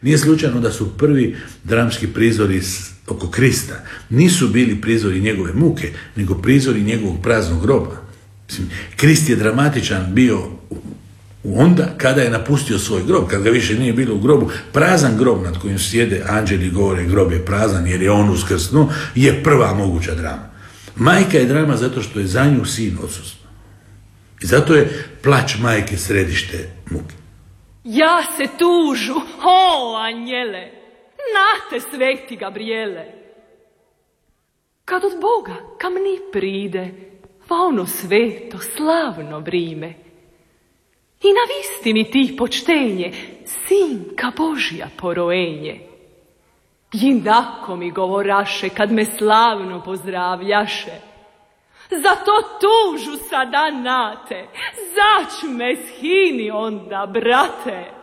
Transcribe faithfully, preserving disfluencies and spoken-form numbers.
Nije slučajno da su prvi dramski prizori oko Krista nisu bili prizori njegove muke, nego prizori njegovog praznog groba. Mislim, Krist je dramatičan bio onda kada je napustio svoj grob, kada ga više nije bilo u grobu. Prazan grob nad kojim sjede anđeli, govore grob je prazan jer je on uskrsnuo, je prva moguća drama. Majka je drama zato što je za nju sin odsustvo. I zato je plać majke središte muke. Ja se tužu, o anjele, nate sveti Gabriele. Kad od Boga kam ni pride, va ono sveto, slavno vrime. I na vistini ti počtenje, sinka Božja porojenje. Jinako mi govoraše, kad me slavno pozdravljaše. Zato tužu sada nate, zač me shini onda, brate.